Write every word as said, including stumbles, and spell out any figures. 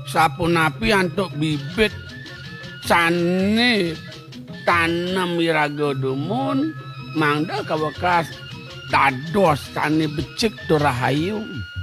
sapunapi antuk bibit sane tanem wiraga dumun mangda kawekas dados sane becik tur rahayu.